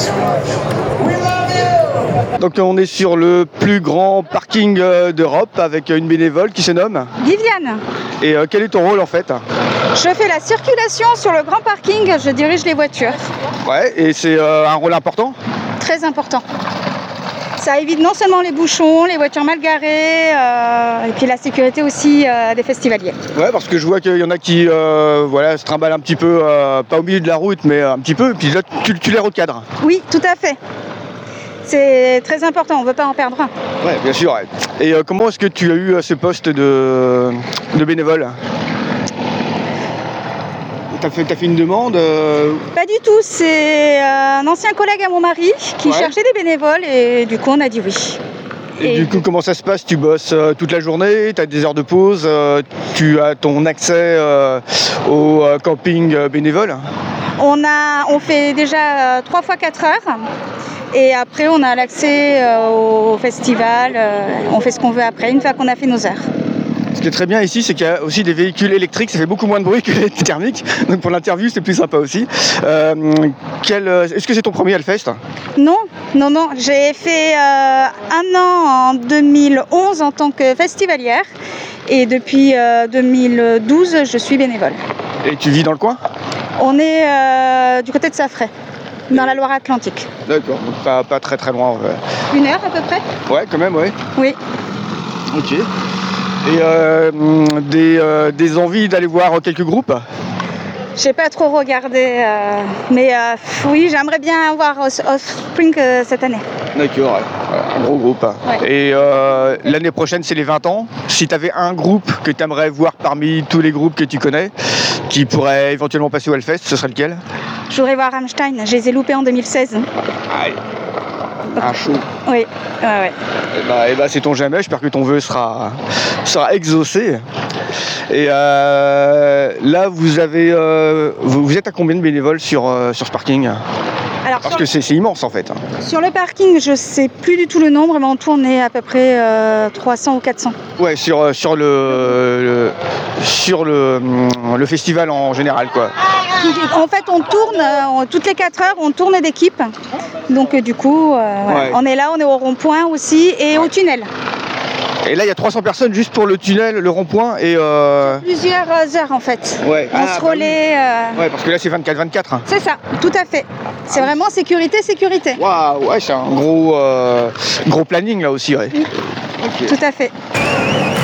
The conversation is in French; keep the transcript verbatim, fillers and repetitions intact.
Donc on est sur le plus grand parking d'Europe avec une bénévole qui se nomme Viviane. Et euh, quel est ton rôle en fait? Je fais la circulation sur le grand parking, je dirige les voitures. Ouais, et c'est euh, un rôle important? Très important. Ça évite non seulement les bouchons, les voitures mal garées, euh, et puis la sécurité aussi euh, des festivaliers. Ouais, parce que je vois qu'il y en a qui euh, voilà, se trimballent un petit peu, euh, pas au milieu de la route, mais un petit peu, et puis là tu, tu les recadres. Oui, tout à fait. C'est très important, on ne veut pas en perdre un. Ouais, bien sûr. Ouais. Et euh, comment est-ce que tu as eu ce poste de, de bénévole? T'as fait, t'as fait une demande euh... Pas du tout, c'est un ancien collègue à mon mari qui ouais. cherchait des bénévoles et du coup on a dit oui. Et, et du coup, comment ça se passe? Tu bosses euh, toute la journée, tu as des heures de pause, euh, tu as ton accès euh, au euh, camping euh, bénévole? On, a, on fait déjà euh, trois fois quatre heures. Et après, on a l'accès euh, au festival, euh, on fait ce qu'on veut après, une fois qu'on a fait nos heures. Ce qui est très bien ici, c'est qu'il y a aussi des véhicules électriques, ça fait beaucoup moins de bruit que les thermiques, donc pour l'interview, c'est plus sympa aussi. Euh, quel, est-ce que c'est ton premier Hellfest? Non, non, non, j'ai fait euh, un an en deux mille onze en tant que festivalière, et depuis euh, deux mille douze, je suis bénévole. Et tu vis dans le coin? On est euh, du côté de Safray. Dans la Loire-Atlantique. D'accord, donc pas, pas très très loin. Ouais. Une heure à peu près? Ouais, quand même, ouais. Oui. Ok. Et euh, des, euh, des envies d'aller voir quelques groupes? J'ai pas trop regardé, euh, mais euh, oui, j'aimerais bien voir Offspring euh, cette année. D'accord, ouais. Un gros groupe. Ouais. Et euh, l'année prochaine, c'est les vingt ans. Si tu avais un groupe que tu aimerais voir parmi tous les groupes que tu connais, qui pourrait éventuellement passer au Hellfest, ce serait lequel? Je voudrais voir Rammstein, je les ai loupés en deux mille seize. Aïe. Un show. Oui, ouais, ouais. Et bah, et bah c'est ton jamais, j'espère que ton vœu sera, sera exaucé. Et euh, là, vous avez, euh, vous, vous êtes à combien de bénévoles sur, euh, sur ce parking? Alors, Parce que le... c'est, c'est immense en fait. Sur le parking, je ne sais plus du tout le nombre, mais en tout, on est à peu près euh, trois cents ou quatre cents. Ouais, sur, sur, le, le, sur le, le festival en général, quoi. En fait, on tourne, on, toutes les quatre heures, on tourne d'équipe. Donc euh, du coup, euh, ouais. Ouais. On est là, on est au rond-point aussi et ouais. au tunnel. Et là, il y a trois cents personnes juste pour le tunnel, le rond-point et... Euh... Plusieurs heures en fait. Ouais. On ah, se relaie... Bah oui. euh... Ouais, parce que là, c'est vingt-quatre vingt-quatre. C'est ça, tout à fait. C'est ah, vraiment sécurité, sécurité. Waouh, ouais, c'est un gros, euh, gros planning là aussi, ouais. Oui. Okay. Tout à fait.